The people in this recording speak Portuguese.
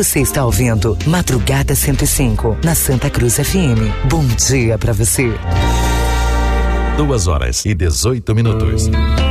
Você está ouvindo Madrugada 105, na Santa Cruz FM. Bom dia pra você. 2h18.